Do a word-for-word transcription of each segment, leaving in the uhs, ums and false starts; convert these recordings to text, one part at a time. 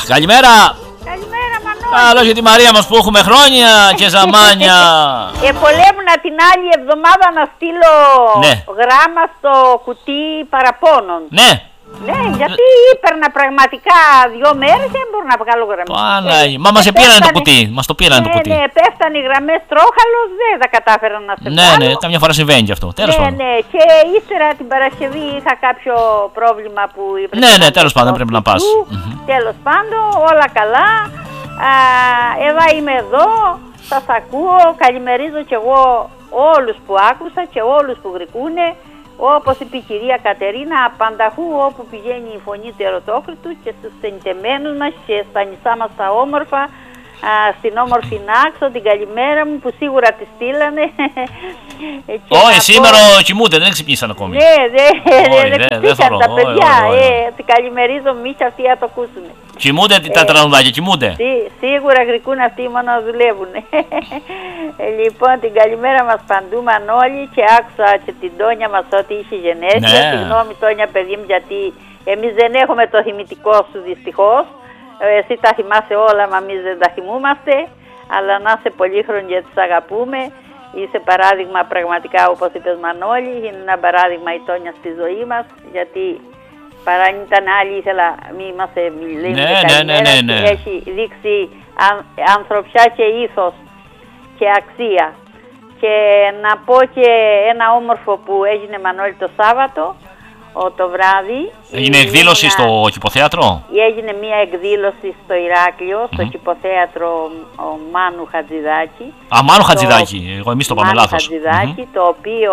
καλημέρα. Καλημέρα, Μανώλη. Καλώς για τη Μαρία μας που έχουμε χρόνια και ζαμάνια. Ε, πολέμουνα την άλλη εβδομάδα να στείλω ναι. γράμμα στο κουτί παραπώνων. Ναι. Ναι, γιατί έπαιρνα πραγματικά δύο μέρες και δεν μπορώ να βγάλω γραμμές. Παναγία. Μα μας πήρανε το κουτί. Μας το πήρανε ναι, το κουτί. Ναι, πέφτανε οι γραμμές τρόχαλος, δεν τα κατάφερα να σε Ναι, βγάλω. ναι, καμιά φορά συμβαίνει και αυτό. Τέλος ναι, πάντων. ναι, και ύστερα την Παρασκευή είχα κάποιο πρόβλημα που έπρεπε ναι, να ναι, τέλος πάντων πρέπει να πας. Mm-hmm. Τέλος πάντων, όλα καλά. Α, Εύα, είμαι εδώ, σας ακούω, καλημερίζω κι εγώ όλους που άκουσα και όλους που γρικούνε. Όπως είπε η κυρία Κατερίνα, απανταχού όπου πηγαίνει η φωνή του Ερωτόκριτου και στους ενητεμένους μας και στα νησά μας τα όμορφα, α, στην όμορφη Νάξο, την καλημέρα μου που σίγουρα τη στείλανε. Όχι, σήμερα πω... κοιμούνται, δεν ξυπνήσαν ακόμη. Ναι, δεν δε, ξυπνήσαν τα παιδιά, ε, την καλημερίζω εμείς αυτοί να το ακούσουν. Κοιμούνται ε, τα τραγουδάκια, κοιμούνται. Σί, σίγουρα γρικούν αυτοί μόνο να δουλεύουν. ε, λοιπόν, την καλημέρα μας παντού, Μανώλη, και άκουσα και την Τόνια μας ότι είχε γενέθλια. Ναι. Συγγνώμη, Τόνια, παιδί μου, γιατί εμείς δεν έχουμε το θυμητικό σου δυστυχώς. Ε, εσύ τα θυμάσαι όλα, μα εμείς δεν τα θυμούμαστε. Αλλά να είσαι πολύχρονη γιατί σ' αγαπούμε. Είσαι παράδειγμα πραγματικά, όπως είπες, Μανώλη. Είναι ένα παράδειγμα η Τόνια στη ζωή μας, γιατί παρά αν ήταν άλλη ήθελα μη μας μιλήσει ναι, ναι, ναι, ναι, ναι. έχει δείξει αν, ανθρωπιά και ήθος και αξία. Και να πω και ένα όμορφο που έγινε, Μανώλη, το Σάββατο ο, το βράδυ. Έγινε εκδήλωση ένα... στο Κηποθέατρο. Έγινε μια εκδήλωση στο Ηράκλειο, στο mm-hmm. Κηποθέατρο ο Μάνου Χατζηδάκη. Α, Μάνου Χατζηδάκη, εγώ εμείς το πάμε Μάνου λάθος. Χατζηδάκη, mm-hmm. το οποίο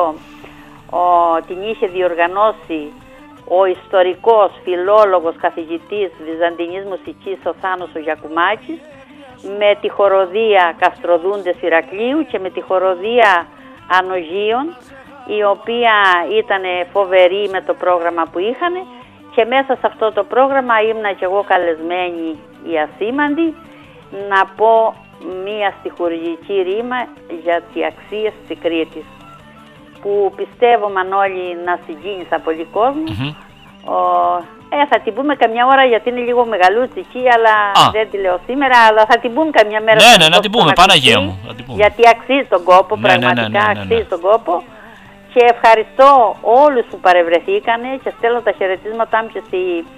ο, την είχε διοργανώσει ο ιστορικός, φιλόλογος, καθηγητής βυζαντινής μουσικής ο Θάνος ο Γιακουμάκης, με τη χοροδία Καστροδούντες Ηρακλείου και με τη χοροδία Ανογείων, η οποία ήταν φοβερή με το πρόγραμμα που είχαν, και μέσα σε αυτό το πρόγραμμα ήμουνα και εγώ καλεσμένη η ασήμαντη να πω μία στιχουργική ρήμα για τις αξίες της Κρήτης, που πιστεύω, Μανώλη, να συγκίνησα πολύ κόσμο. Mm-hmm. Ο, ε, θα την πούμε καμιά ώρα γιατί είναι λίγο μεγαλούτσικη, αλλά Α. δεν τη λέω σήμερα, αλλά θα την πούμε καμιά μέρα. Ναι, ναι, να την πούμε, Παναγία μου. Γιατί αξίζει τον κόπο, ναι, πραγματικά ναι, ναι, ναι, ναι, ναι. αξίζει τον κόπο. Και ευχαριστώ όλους που παρευρεθήκανε και στέλνω τα χαιρετίσματά μου και στη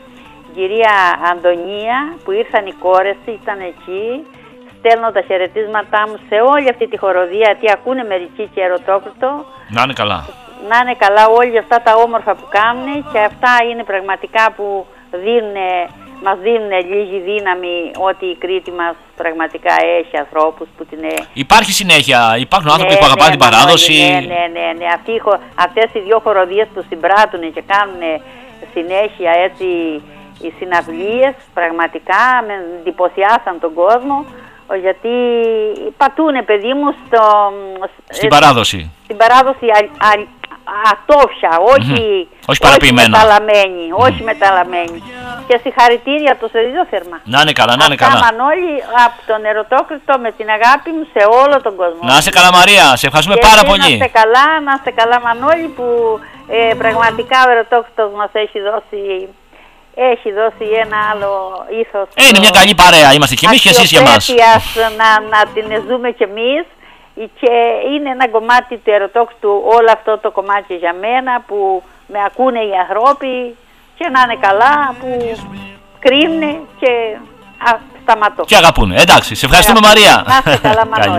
κυρία Αντωνία που ήρθαν οι κόρες, ήταν εκεί. Στέλνω τα χαιρετίσματά μου σε όλη αυτή τη χοροδία, γιατί ακούνε μερικοί και Ερωτόκριτο. Να είναι καλά. Να είναι καλά όλοι αυτά τα όμορφα που κάνουν, και αυτά είναι πραγματικά που δίνουν, μας δίνουν λίγη δύναμη, ότι η Κρήτη μας πραγματικά έχει ανθρώπους που την... Υπάρχει συνέχεια, υπάρχουν άνθρωποι ναι, που αγαπάνε ναι, την παράδοση. Ναι, ναι, ναι, ναι. Αυτοί, αυτές οι δύο χοροδίες που συμπράττουν και κάνουν συνέχεια έτσι οι συναυλίες, πραγματικά με εντυπωσιάσαν τον κόσμο. Γιατί πατούνε, παιδί μου, στο, στην παράδοση. Στην παράδοση α, α, ατόφια, όχι, mm-hmm. όχι παραποιημένα. Όχι μεταλλαμένη, mm. όχι μεταλλαμένη. Και συγχαρητήρια το σε δύο θερμά. Να είναι καλά, να είναι Αυτά, καλά. Μανώλη, από τον Ερωτόκριτο με την αγάπη μου σε όλο τον κόσμο. Να είσαι καλά, Μαρία, σε ευχαριστούμε και πάρα πολύ. Να είστε καλά, να είστε καλά, Μανώλη, που ε, πραγματικά ο Ερωτόκριτος μας έχει δώσει... Έχει δώσει ένα άλλο ήθος. Ε, είναι μια καλή παρέα, είμαστε κι εμείς και εσείς για μας. να, να την ζούμε κι εμείς, και είναι ένα κομμάτι του Ερωτόκριτου, όλο αυτό το κομμάτι για μένα, που με ακούνε οι ανθρώποι και να είναι καλά, που κρίνουν και α, σταματώ. Και αγαπούνε. Εντάξει, σε ευχαριστούμε, Μαρία. Να είστε καλά, Μανώλη.